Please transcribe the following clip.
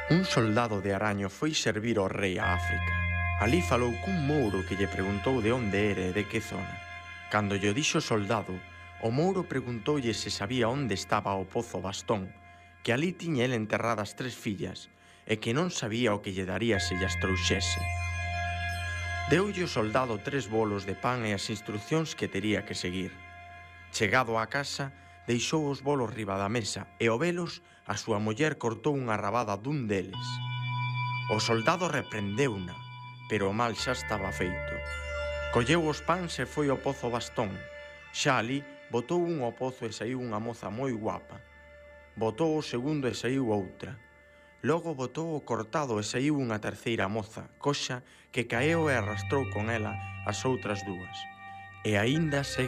Un soldado de Araño foi servir ao rei a África. Alí falou cun mouro que lle preguntou de onde era e de que zona. Cando llo dixo o soldado, o mouro preguntoulle se sabía onde estaba o pozo Bastón, que alí tiña el enterradas 3 fillas, e que non sabía o que lle daría se llas trouxese. Deulle o soldado 3 bolos de pan e as instruccións que tería que seguir. Chegado á casa, deixou os bolos riba da mesa e ao velos a súa muller cortou unha rabada dun deles. O soldado reprendeuna, pero o mal xa estaba feito. Colleu os pans e foi ao pozo Bastón. Xa alí botou un ao pozo e saíu unha moza moi guapa. Botou o segundo e saíu outra. Logo botou o cortado e saíu unha terceira moza, coxa que caeu e arrastrou con ela as outras dúas. E aínda segue